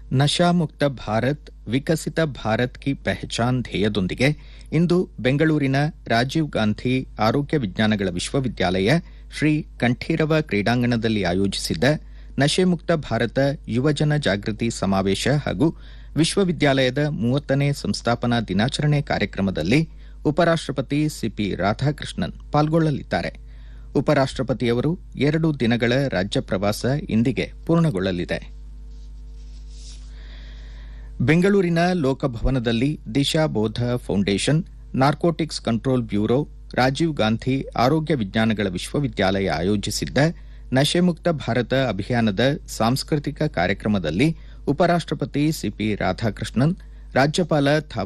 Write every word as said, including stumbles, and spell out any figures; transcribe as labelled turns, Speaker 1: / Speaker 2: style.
Speaker 1: ನಶಾಮುಕ್ತ ಭಾರತ್ ವಿಕಸಿತ ಭಾರತ್ ಕಿ ಪಹಚಾನ್ ಧ್ಯೇಯದೊಂದಿಗೆ ಇಂದು ಬೆಂಗಳೂರಿನ ರಾಜೀವ್ ಗಾಂಧಿ ಆರೋಗ್ಯ ವಿಜ್ಞಾನಗಳ ವಿಶ್ವವಿದ್ಯಾಲಯ ಶ್ರೀ ಕಂಠೀರವ ಕ್ರೀಡಾಂಗಣದಲ್ಲಿ ಆಯೋಜಿಸಿದ್ದ ನಶೆಮುಕ್ತ ಭಾರತ ಯುವಜನ ಜಾಗೃತಿ ಸಮಾವೇಶ ಹಾಗೂ ವಿಶ್ವವಿದ್ಯಾಲಯದ ಮೂವತ್ತನೇ ಸಂಸ್ಥಾಪನಾ ದಿನಾಚರಣೆ ಕಾರ್ಯಕ್ರಮದಲ್ಲಿ ಉಪರಾಷ್ಟಪತಿ ಸಿಪಿ ರಾಧಾಕೃಷ್ಣನ್ ಪಾಲ್ಗೊಳ್ಳಲಿದ್ದಾರೆ. ಉಪರಾಷ್ಟಪತಿಯವರು ಎರಡು ದಿನಗಳ ರಾಜ್ಯ ಪ್ರವಾಸ ಇಂದಿಗೆ ಪೂರ್ಣಗೊಳ್ಳಲಿದೆ. ಬೆಂಗಳೂರಿನ ಲೋಕಭವನದಲ್ಲಿ ದಿಶಾ ಬೋಧ foundation, narcotics control bureau, Rajiv Gandhi ಆರೋಗ್ಯ ವಿಜ್ಞಾನಗಳ ವಿಶ್ವವಿದ್ಯಾಲಯ ಆಯೋಜಿಸಿದ್ದ ನಶೆಮುಕ್ತ ಭಾರತ ಅಭಿಯಾನದ ಸಾಂಸ್ಕೃತಿಕ ಕಾರ್ಯಕ್ರಮದಲ್ಲಿ ಉಪರಾಷ್ಟಪತಿ ಸಿಪಿ ರಾಧಾಕೃಷ್ಣನ್, ರಾಜ್ಯಪಾಲ ಥಾ